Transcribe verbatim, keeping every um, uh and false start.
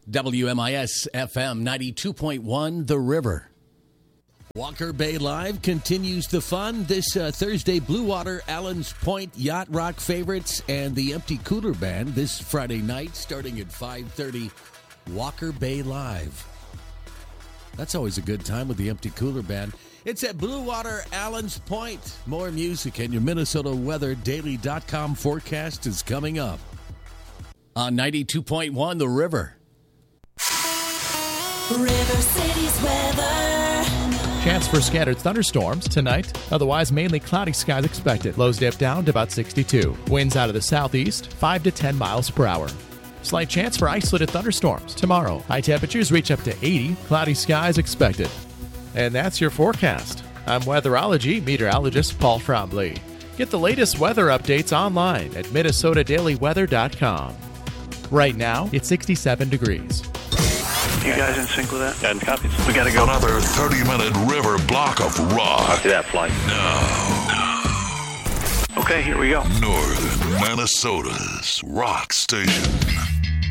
W M I S F M ninety-two point one, The River. Walker Bay Live continues the fun this uh, Thursday. Blue Water, Allen's Point, Yacht Rock Favorites, and the Empty Cooler Band this Friday night starting at five thirty. Walker Bay Live. That's always a good time with the Empty Cooler Band. It's at Blue Water, Allen's Point. More music and your Minnesota Weather Daily dot com forecast is coming up on ninety-two point one, The River. River City's weather. Chance for scattered thunderstorms tonight. Otherwise, mainly cloudy skies expected. Lows dip down to about sixty-two. Winds out of the southeast, five to ten miles per hour. Slight chance for isolated thunderstorms tomorrow. High temperatures reach up to eighty. Cloudy skies expected. And that's your forecast. I'm weatherology meteorologist Paul Trombley. Get the latest weather updates online at Minnesota Daily Weather dot com. Right now, it's sixty-seven degrees. You guys in sync with that? And copies. We gotta go. Another thirty-minute river block of rock. Copy that flight. Now, Okay, here we go. Northern Minnesota's rock station.